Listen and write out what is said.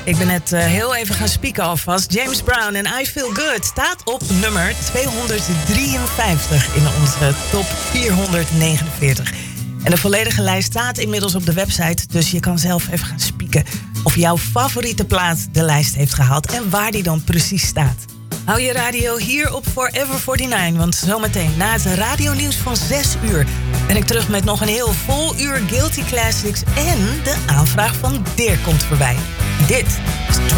Ik ben net heel even gaan spieken alvast. James Brown en I Feel Good staat op nummer 253 in onze top 449. En de volledige lijst staat inmiddels op de website, dus je kan zelf even gaan spieken of jouw favoriete plaat de lijst heeft gehaald en waar die dan precies staat. Hou je radio hier op Forever 49, want zometeen na het radionieuws van 6 uur ben ik terug met nog een heel vol uur Guilty Classics en de aanvraag van Dirk komt voorbij. Dit is